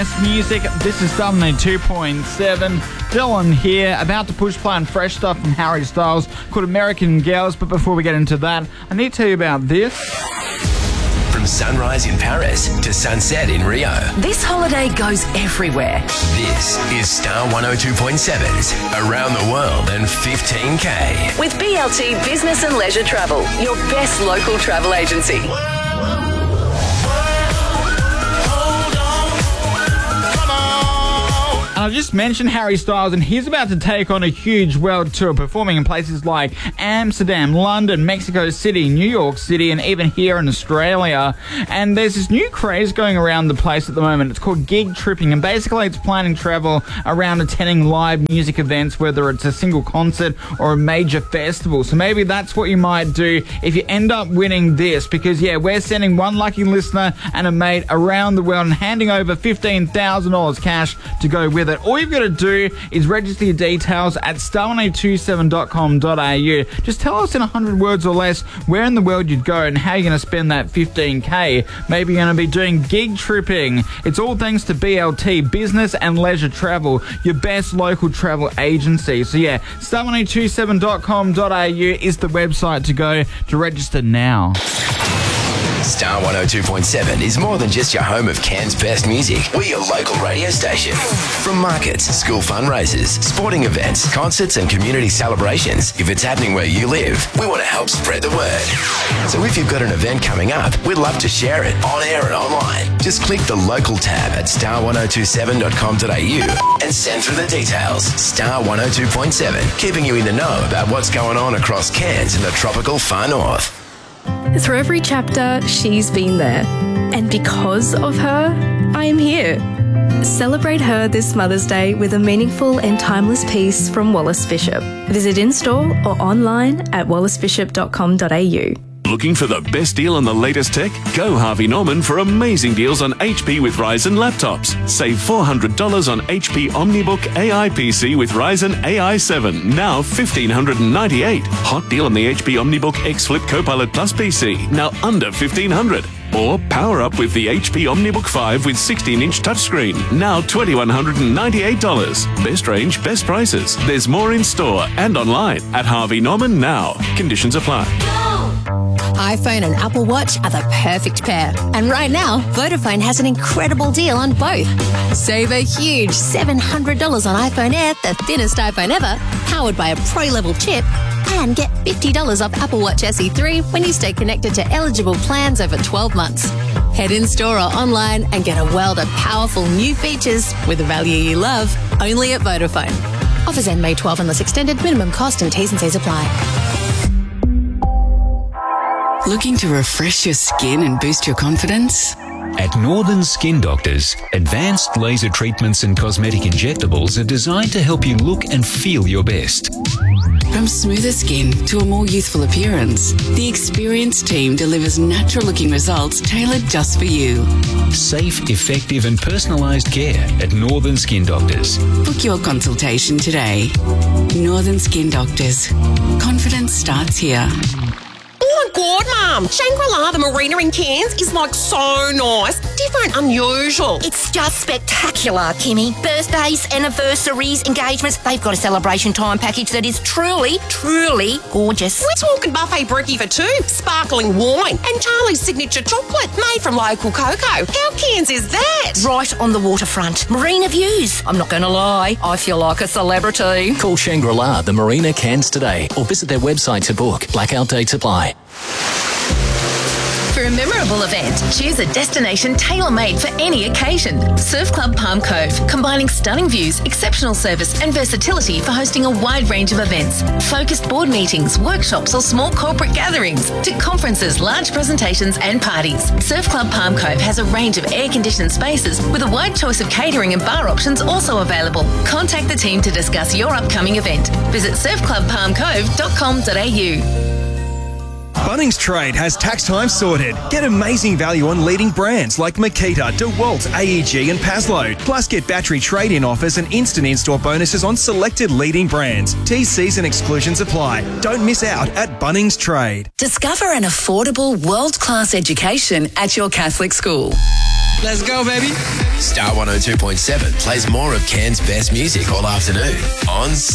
Music, this is Dublin 2.7. Dylan here, about to push play on fresh stuff from Harry Styles called American Girls. But before we get into that, I need to tell you about this. From sunrise in Paris to sunset in Rio, this holiday goes everywhere. This is Star 102.7's Around the World in 15K. With BLT Business and Leisure Travel, your best local travel agency. I just mentioned Harry Styles, and he's about to take on a huge world tour, performing in places like Amsterdam, London, Mexico City, New York City, and even here in Australia. And there's this new craze going around the place at the moment. It's called gig tripping, and basically it's planning travel around attending live music events, whether it's a single concert or a major festival. So maybe that's what you might do if you end up winning this, because we're sending one lucky listener and a mate around the world and handing over $15,000 cash to go with it. All you've got to do is register your details at star1827.com.au. Just tell us in 100 words or less where in the world you'd go and how you're going to spend that 15K. Maybe you're going to be doing gig tripping. It's all thanks to BLT, Business and Leisure Travel, your best local travel agency. So star1827.com.au is the website to go to register now. Star 102.7 is more than just your home of Cairns' best music. We're your local radio station. From markets, school fundraisers, sporting events, concerts and community celebrations, if it's happening where you live, we want to help spread the word. So if you've got an event coming up, we'd love to share it on air and online. Just click the local tab at star1027.com.au and send through the details. Star 102.7, keeping you in the know about what's going on across Cairns and the tropical far north. Through every chapter, she's been there. And because of her, I am here. Celebrate her this Mother's Day with a meaningful and timeless piece from Wallace Bishop. Visit in-store or online at wallacebishop.com.au. Looking for the best deal on the latest tech? Go Harvey Norman for amazing deals on HP with Ryzen laptops. Save $400 on HP OmniBook AI PC with Ryzen AI 7, now $1,598. Hot deal on the HP OmniBook X Flip Copilot Plus PC, now under $1,500. Or power up with the HP OmniBook 5 with 16-inch touchscreen, now $2,198. Best range, best prices. There's more in store and online at Harvey Norman now. Conditions apply. iPhone and Apple Watch are the perfect pair. And right now, Vodafone has an incredible deal on both. Save a huge $700 on iPhone Air, the thinnest iPhone ever, powered by a Pro-level chip, and get $50 off Apple Watch SE3 when you stay connected to eligible plans over 12 months. Head in-store or online and get a world of powerful new features with the value you love, only at Vodafone. Offers end May 12 unless extended. Minimum cost and T's and C's apply. Looking to refresh your skin and boost your confidence? At Northern Skin Doctors, advanced laser treatments and cosmetic injectables are designed to help you look and feel your best. From smoother skin to a more youthful appearance, the experienced team delivers natural-looking results tailored just for you. Safe, effective and personalised care at Northern Skin Doctors. Book your consultation today. Northern Skin Doctors. Confidence starts here. Oh my God, Mum. Shangri-La, the marina in Cairns, is like so nice. Different, unusual. It's just spectacular, Kimmy. Birthdays, anniversaries, engagements, they've got a celebration time package that is truly, truly gorgeous. We're talking buffet brekkie for two, sparkling wine, and Charlie's signature chocolate made from local cocoa. How Cairns is that? Right on the waterfront. Marina views. I'm not going to lie, I feel like a celebrity. Call Shangri-La, the Marina Cairns today, or visit their website to book. Blackout dates apply. For a memorable event, choose a destination tailor-made for any occasion. Surf Club Palm Cove, combining stunning views, exceptional service and versatility for hosting a wide range of events. Focused board meetings, workshops or small corporate gatherings, to conferences, large presentations and parties. Surf Club Palm Cove has a range of air-conditioned spaces with a wide choice of catering and bar options also available. Contact the team to discuss your upcoming event. Visit surfclubpalmcove.com.au. Bunnings Trade has tax time sorted. Get amazing value on leading brands like Makita, DeWalt, AEG and Paslow. Plus get battery trade-in offers and instant in-store bonuses on selected leading brands. T's and exclusions apply. Don't miss out at Bunnings Trade. Discover an affordable, world-class education at your Catholic school. Let's go, baby. Star 102.7 plays more of Cairns' best music all afternoon on